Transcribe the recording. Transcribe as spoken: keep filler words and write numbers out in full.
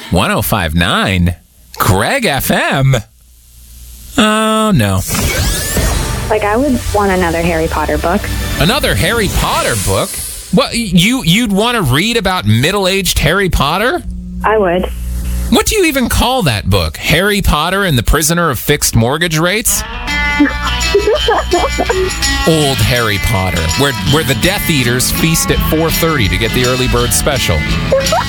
one oh five point nine Greg F M. Oh, no. Like, I would want another Harry Potter book. Another Harry Potter book? What, you, you'd want to read about middle-aged Harry Potter? I would. What do you even call that book? Harry Potter and the Prisoner of Fixed Mortgage Rates? Old Harry Potter, where, where the Death Eaters feast at four thirty to get the early bird special.